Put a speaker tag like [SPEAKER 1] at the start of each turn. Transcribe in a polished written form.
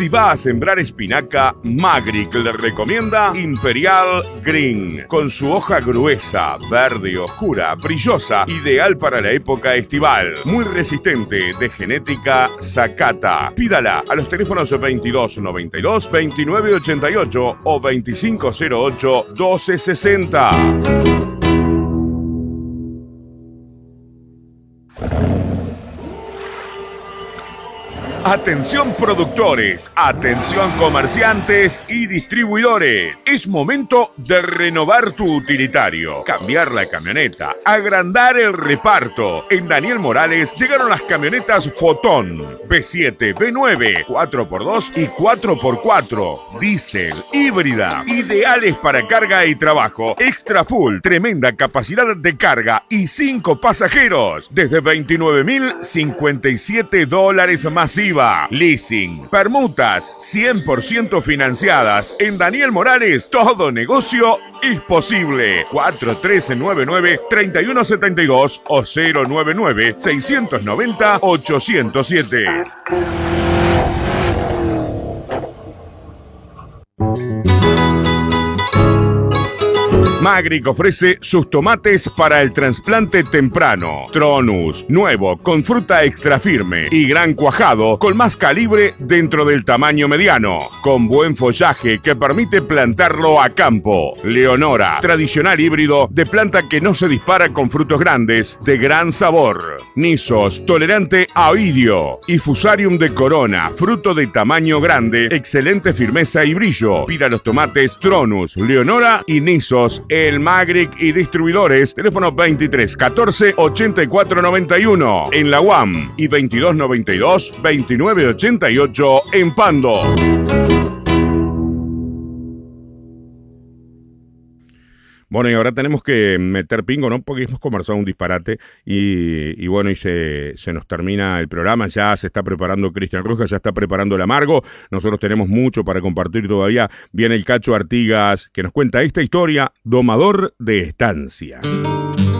[SPEAKER 1] Si va a sembrar espinaca, Magric le recomienda Imperial Green, con su hoja gruesa, verde oscura, brillosa, ideal para la época estival. Muy resistente, de genética Sakata. Pídala a los teléfonos 2292 2988 o 2508 1260. Atención productores, atención comerciantes y distribuidores. Es momento de renovar tu utilitario, cambiar la camioneta, agrandar el reparto. En Daniel Morales llegaron las camionetas Fotón, B7, B9, 4x2 y 4x4, diésel, híbrida, ideales para carga y trabajo, extra full, tremenda capacidad de carga y 5 pasajeros, desde $29.057 masiva. Leasing, permutas, 100% financiadas. En Daniel Morales, todo negocio es posible. 4399-3172 o 099-690-807. Magric ofrece sus tomates para el trasplante temprano. Tronus, nuevo, con fruta extra firme y gran cuajado, con más calibre dentro del tamaño mediano, con buen follaje que permite plantarlo a campo. Leonora, tradicional híbrido de planta que no se dispara con frutos grandes, de gran sabor. Nisos, tolerante a oidio. Y Fusarium de Corona, fruto de tamaño grande, excelente firmeza y brillo. Pida los tomates Tronus, Leonora y Nisos, el Magric y distribuidores, teléfono 23 14 84 91 en la UAM y 22 92 29 88 en Pando. Bueno, y ahora tenemos que meter pingo, ¿no? Porque hemos conversado un disparate y bueno, y se nos termina el programa. Ya se está preparando Cristian Rojas, ya está preparando el amargo. Nosotros tenemos mucho para compartir todavía. Viene el Cacho Artigas, que nos cuenta esta historia, domador de estancia.